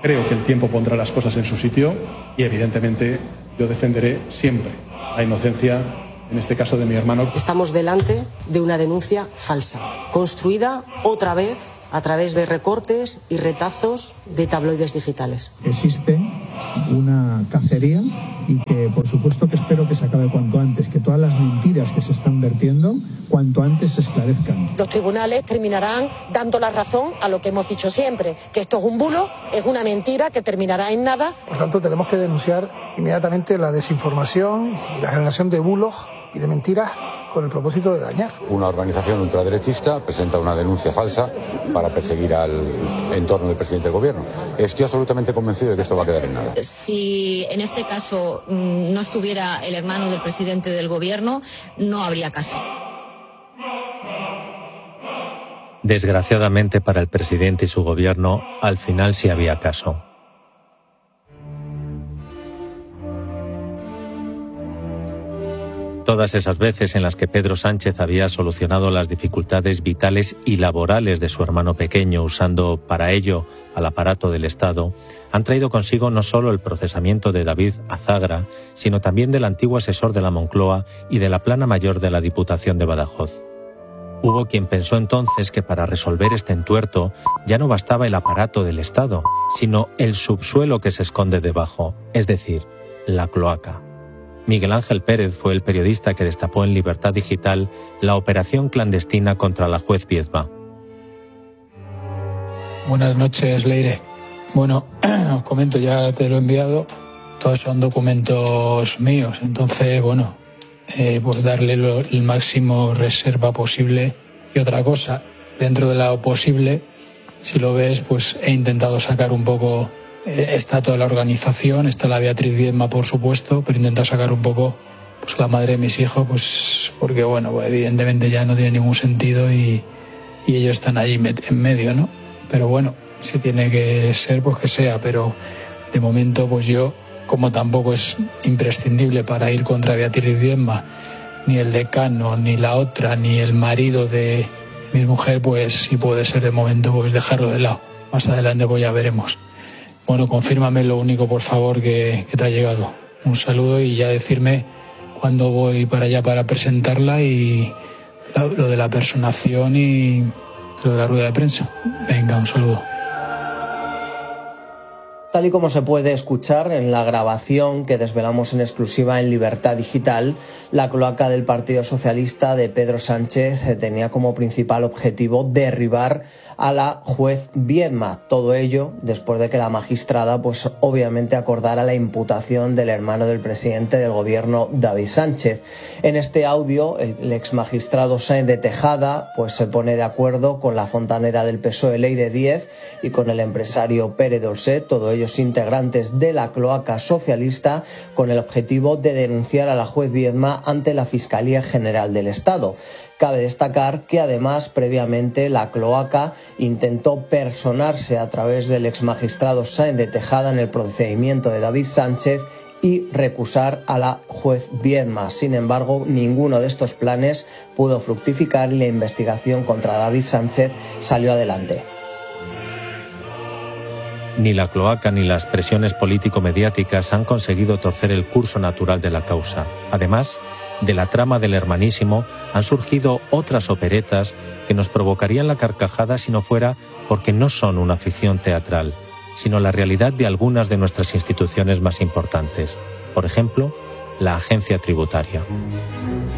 Creo que el tiempo pondrá las cosas en su sitio y, evidentemente, yo defenderé siempre la inocencia, en este caso de mi hermano. Estamos delante de una denuncia falsa, construida otra vez a través de recortes y retazos de tabloides digitales. Existe una cacería y que, por supuesto, que espero que se acabe cuanto antes, que todas las mentiras que se están vertiendo cuanto antes se esclarezcan. Los tribunales terminarán dando la razón a lo que hemos dicho siempre, que esto es un bulo, es una mentira que terminará en nada. Por tanto, tenemos que denunciar inmediatamente la desinformación y la generación de bulos y de mentiras con el propósito de dañar. Una organización ultraderechista presenta una denuncia falsa para perseguir al entorno del presidente del gobierno. Estoy absolutamente convencido de que esto va a quedar en nada. Si en este caso no estuviera el hermano del presidente del gobierno, no habría caso. Desgraciadamente para el presidente y su gobierno, al final sí había caso. Todas esas veces en las que Pedro Sánchez había solucionado las dificultades vitales y laborales de su hermano pequeño usando para ello al aparato del Estado, han traído consigo no solo el procesamiento de David Azagra, sino también del antiguo asesor de la Moncloa y de la plana mayor de la Diputación de Badajoz. Hubo quien pensó entonces que para resolver este entuerto ya no bastaba el aparato del Estado, sino el subsuelo que se esconde debajo, es decir, la cloaca. Miguel Ángel Pérez fue el periodista que destapó en Libertad Digital la operación clandestina contra la juez Viedma. Buenas noches, Leire. Bueno, os comento, ya te lo he enviado. Todos son documentos míos, entonces, bueno, pues darle el máximo reserva posible. Y otra cosa, dentro de lo posible, si lo ves, pues he intentado sacar un poco. Está toda la organización, está la Beatriz Viedma, por supuesto, pero intenta sacar un poco pues la madre de mis hijos, pues porque bueno, pues, evidentemente ya no tiene ningún sentido y ellos están allí en medio, ¿no? Pero bueno, si tiene que ser, pues que sea, pero de momento pues yo, como tampoco es imprescindible para ir contra Beatriz Viedma, ni el decano, ni la otra, ni el marido de mi mujer, pues si puede ser de momento, pues dejarlo de lado. Más adelante pues ya veremos. Bueno, confírmame lo único, por favor, que te ha llegado. Un saludo y ya decirme cuándo voy para allá para presentarla y lo de la personación y lo de la rueda de prensa. Venga, un saludo. Tal y como se puede escuchar en la grabación que desvelamos en exclusiva en Libertad Digital, la cloaca del Partido Socialista de Pedro Sánchez tenía como principal objetivo derribar a la juez Viedma. Todo ello después de que la magistrada, pues obviamente acordara la imputación del hermano del presidente del gobierno, David Sánchez. En este audio, el exmagistrado Sáenz de Tejada, pues se pone de acuerdo con la fontanera del PSOE, Leire Díez, y con el empresario Pere Dolcet, todo ello integrantes de la cloaca socialista, con el objetivo de denunciar a la juez Viedma ante la Fiscalía General del Estado. Cabe destacar que además previamente la cloaca intentó personarse a través del exmagistrado Sáenz de Tejada en el procedimiento de David Sánchez y recusar a la juez Viedma. Sin embargo, ninguno de estos planes pudo fructificar y la investigación contra David Sánchez salió adelante. Ni la cloaca ni las presiones político-mediáticas han conseguido torcer el curso natural de la causa. Además, de la trama del hermanísimo han surgido otras operetas que nos provocarían la carcajada si no fuera porque no son una ficción teatral, sino la realidad de algunas de nuestras instituciones más importantes. Por ejemplo, la Agencia Tributaria.